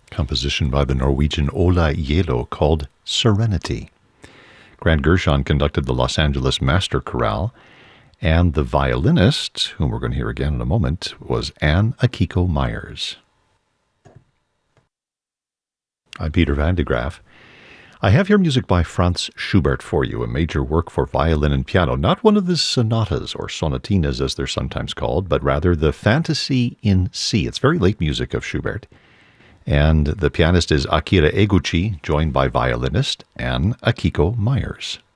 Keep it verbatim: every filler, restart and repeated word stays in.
composition by the Norwegian Ola Yelo called Serenity. Grant Gershon conducted the Los Angeles Master Chorale, and the violinist, whom we're going to hear again in a moment, was Anne Akiko Myers. I'm Peter Van de Graaf. I have here music by Franz Schubert for you, a major work for violin and piano, not one of the sonatas or sonatinas as they're sometimes called, but rather the Fantasy in C. It's very late music of Schubert. And the pianist is Akira Eguchi, joined by violinist Anne Akiko Myers.